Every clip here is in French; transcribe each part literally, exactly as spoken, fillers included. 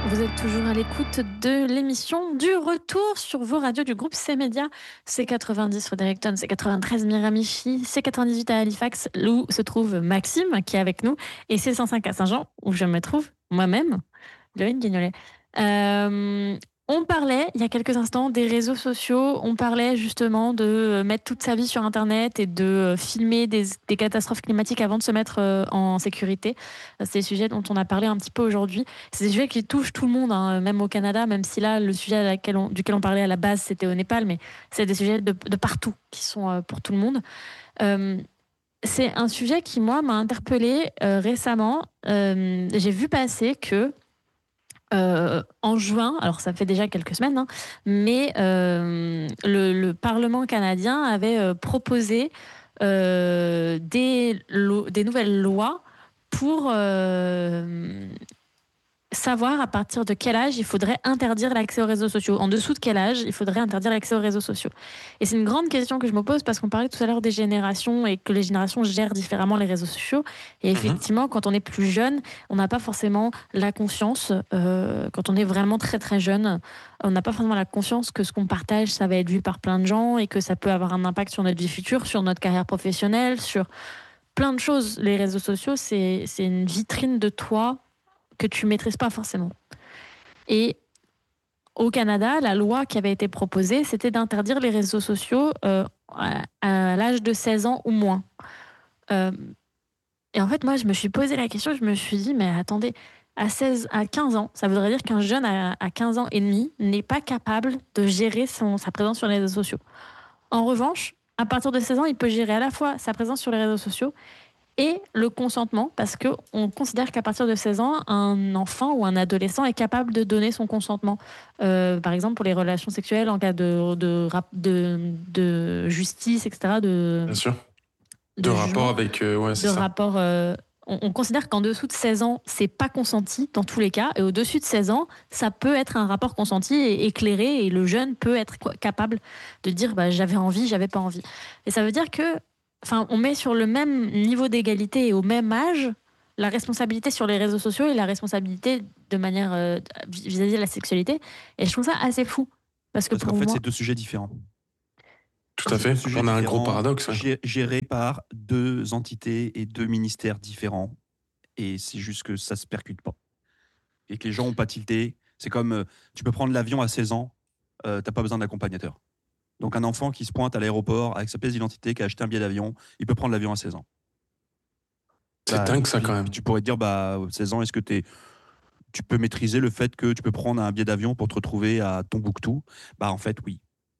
Vous êtes toujours à l'écoute de l'émission du retour sur vos radios du groupe C-Média. C quatre-vingt-dix Fredericton, C quatre-vingt-treize Miramichi, C quatre-vingt-dix-huit à Halifax, où se trouve Maxime qui est avec nous, et C cent cinq à Saint-Jean, où je me trouve moi-même, Loïne Guignolet. Euh, on parlait, il y a quelques instants, des réseaux sociaux. On parlait justement de mettre toute sa vie sur Internet et de filmer des, des catastrophes climatiques avant de se mettre euh, en sécurité. C'est des sujets dont on a parlé un petit peu aujourd'hui. C'est des sujets qui touchent tout le monde, hein, même au Canada, même si là, le sujet à laquelle on- duquel on parlait à la base, c'était au Népal, mais c'est des sujets de, de partout qui sont euh, pour tout le monde. Euh, c'est un sujet qui, moi, m'a interpellée euh, récemment. Euh, j'ai vu passer que euh, en juin, alors ça fait déjà quelques semaines, hein, mais euh, le, le Parlement canadien avait euh, proposé euh, des, lo- des nouvelles lois pour euh, savoir à partir de quel âge il faudrait interdire l'accès aux réseaux sociaux. En dessous de quel âge il faudrait interdire l'accès aux réseaux sociaux. Et c'est une grande question que je me pose parce qu'on parlait tout à l'heure des générations et que les générations gèrent différemment les réseaux sociaux. Et Mhm. effectivement, quand on est plus jeune, on n'a pas forcément la conscience, euh, quand on est vraiment très très jeune, on n'a pas forcément la conscience que ce qu'on partage, ça va être vu par plein de gens et que ça peut avoir un impact sur notre vie future, sur notre carrière professionnelle, sur plein de choses. Les réseaux sociaux, c'est, c'est une vitrine de toi que tu maîtrises pas forcément. Et au Canada, la loi qui avait été proposée, c'était d'interdire les réseaux sociaux euh, à, à l'âge de seize ans ou moins. Euh, et en fait, moi, je me suis posé la question, je me suis dit, mais attendez, à seize, à quinze ans, ça voudrait dire qu'un jeune à, à quinze ans et demi n'est pas capable de gérer son, sa présence sur les réseaux sociaux. En revanche, à partir de seize ans, il peut gérer à la fois sa présence sur les réseaux sociaux et le consentement, parce qu'on considère qu'à partir de seize ans, un enfant ou un adolescent est capable de donner son consentement. Euh, par exemple, pour les relations sexuelles, en cas de, de, de, de justice, et cetera, de, Bien sûr. De de rapport jugement, avec... euh, ouais, c'est de ça. rapport. Euh, on, on considère qu'en dessous de seize ans, c'est pas consenti dans tous les cas, et au-dessus de seize ans, ça peut être un rapport consenti et éclairé, et le jeune peut être capable de dire bah, j'avais envie, j'avais pas envie. Et ça veut dire que, enfin, on met sur le même niveau d'égalité et au même âge la responsabilité sur les réseaux sociaux et la responsabilité de manière euh, vis-à-vis de la sexualité. Et je trouve ça assez fou. Parce que Parce qu'en pour fait, moi, c'est deux sujets différents. Tout à C'est deux fait. sujets On a un gros différents, paradoxe. Ouais. gé- gérés par deux entités et deux ministères différents. Et c'est juste que ça se percute pas. Et que les gens ont pas tilté. C'est comme, euh, tu peux prendre l'avion à seize ans, euh, t'as pas besoin d'accompagnateur. Donc un enfant qui se pointe à l'aéroport avec sa pièce d'identité, qui a acheté un billet d'avion, il peut prendre l'avion à seize ans. C'est Bah, dingue ça puis, quand puis même. tu pourrais te dire, bah, seize ans, est-ce que t'es, tu peux maîtriser le fait que tu peux prendre un billet d'avion pour te retrouver à Tombouctou? Bah en fait, oui.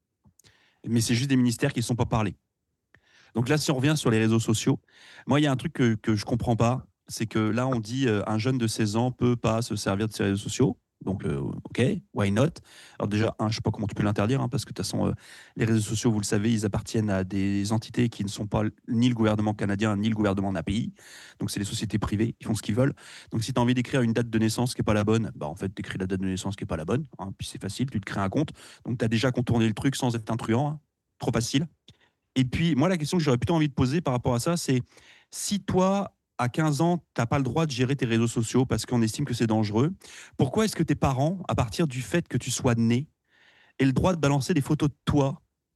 Mais c'est juste des ministères qui ne sont pas parlés. Donc là, si on revient sur les réseaux sociaux, moi, il y a un truc que, que je comprends pas, c'est que là, on dit euh, un jeune de seize ans peut pas se servir de ces réseaux sociaux. Donc, euh, ok, why not? Alors déjà, un, je sais pas comment tu peux l'interdire, hein, parce que de toute façon, euh, les réseaux sociaux, vous le savez, ils appartiennent à des entités qui ne sont pas ni le gouvernement canadien, ni le gouvernement d'un pays. Donc, c'est des sociétés privées, ils font ce qu'ils veulent. Donc, si tu as envie d'écrire une date de naissance qui est pas la bonne, bah, en fait, tu écris la date de naissance qui est pas la bonne, hein, puis c'est facile, tu te crées un compte. Donc, tu as déjà contourné le truc sans être un truand, hein, trop facile. Et puis, moi, la question que j'aurais plutôt envie de poser par rapport à ça, c'est si toi, à quinze ans, tu n'as pas le droit de gérer tes réseaux sociaux parce qu'on estime que c'est dangereux, pourquoi est-ce que tes parents, à partir du fait que tu sois né, aient le droit de balancer des photos de toi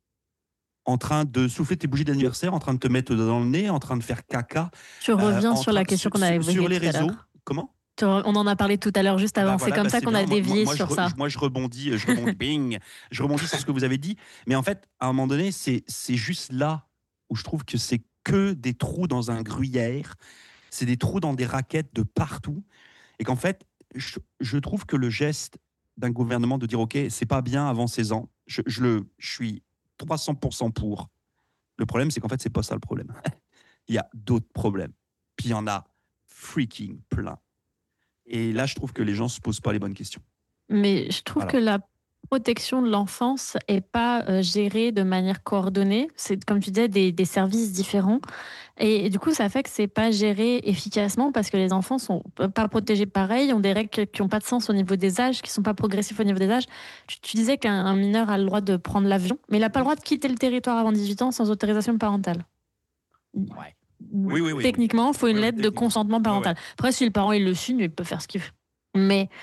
en train de souffler tes bougies d'anniversaire, en train de te mettre dans le nez, en train de faire caca, je euh, reviens en sur train, la question sur, qu'on a sur évoquée les tout à réseaux? l'heure. Comment? On en a parlé tout à l'heure, juste Bah avant. C'est voilà, comme bah ça c'est qu'on a bien. Moi, moi, dévié moi, je sur re- ça. moi, je rebondis, je rebondis, bing, je rebondis sur ce que vous avez dit. Mais en fait, à un moment donné, c'est, c'est juste là où je trouve que c'est que des trous dans un gruyère. C'est des trous dans des raquettes de partout. Et qu'en fait, je, je trouve que le geste d'un gouvernement de dire, OK, c'est pas bien avant seize ans, je, je, le, je suis trois cents pour cent pour. Le problème, c'est qu'en fait, c'est pas ça le problème. Il y a d'autres problèmes. Puis il y en a freaking plein. Et là, je trouve que les gens se posent pas les bonnes questions. Mais je trouve que Voilà. la protection de l'enfance est pas euh, gérée de manière coordonnée. C'est, comme tu disais, des, des services différents. Et, et du coup, ça fait que c'est pas géré efficacement parce que les enfants sont pas protégés pareil, ont des règles qui ont pas de sens au niveau des âges, qui sont pas progressifs au niveau des âges. Tu, tu disais qu'un un mineur a le droit de prendre l'avion, mais il n'a pas le droit de quitter le territoire avant dix-huit ans sans autorisation parentale. Ouais. Oui, oui, oui, oui. Techniquement, il faut une Oui, oui, lettre de techniquement. consentement Ouais, ouais. parental. Après, si le parent il le signe, il peut faire ce qu'il veut. Mais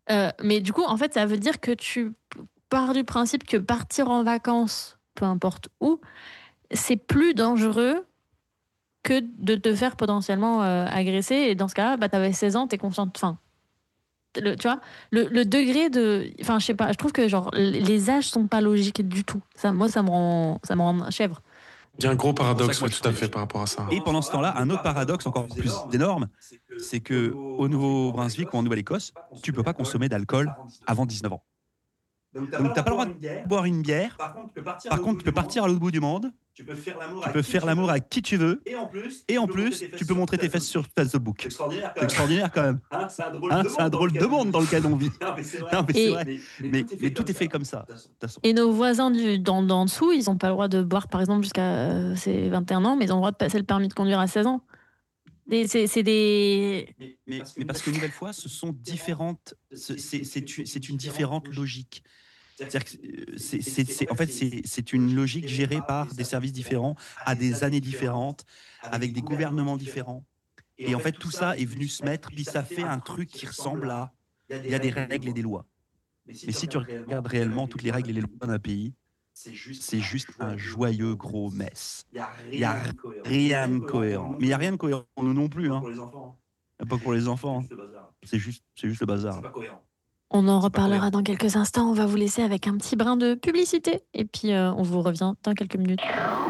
Euh, mais du coup, en fait, ça veut dire que tu pars du principe que partir en vacances, peu importe où, c'est plus dangereux que de te faire potentiellement euh, agresser. Et dans ce cas-là, bah, t'avais seize ans, t'es consciente. Enfin, le, tu vois, le, le degré de. Enfin, je sais pas, je trouve que genre, les âges sont pas logiques du tout. Ça, moi, ça me rend, ça me rend chèvre. Il y a un gros paradoxe, moi, ouais, tout à fait, par rapport à ça. Et pendant ce temps-là, un autre paradoxe encore plus énorme, c'est que au Nouveau-Brunswick ou en Nouvelle-Écosse, tu peux pas consommer d'alcool avant dix-neuf ans. Donc, tu n'as pas le droit de boire une bière. Par contre, tu peux partir à l'autre bout du monde. Tu peux faire l'amour à qui tu veux. Et en plus, tu peux montrer tes fesses sur Facebook. C'est extraordinaire quand même. Hein, c'est un drôle de monde dans lequel on vit. Non, mais c'est Et- vrai. Mais, mais tout est fait comme ça. de toute façon. Et nos voisins du, dans, dans dessous, ils n'ont pas le droit de boire, par exemple, jusqu'à euh, ses vingt et un ans, mais ils ont le droit de passer le permis de conduire à seize ans. Des- C'est c'est des. Mais, mais- mais parce que, nouvelle fois, ce sont différentes. c'est- C'est c'est une, c'est une différente logique. C'est-à-dire que c'est- c'est- c'est- en fait, c'est c'est une logique gérée par des services différents, à des années différentes, avec des gouvernements différents. Et en fait, tout ça est venu se mettre, puis ça fait un truc qui ressemble à. Il y a des règles et des lois. Mais si tu regardes réellement toutes les règles et les lois d'un pays, c'est juste un joyeux gros mess. Il n'y a rien de cohérent. Mais il n'y a rien de cohérent pour nous non plus. Hein. Pas pour les enfants. C'est juste, c'est juste le bazar. On en pas reparlera cohérent. dans quelques instants. On va vous laisser avec un petit brin de publicité. Et puis, euh, on vous revient dans quelques minutes.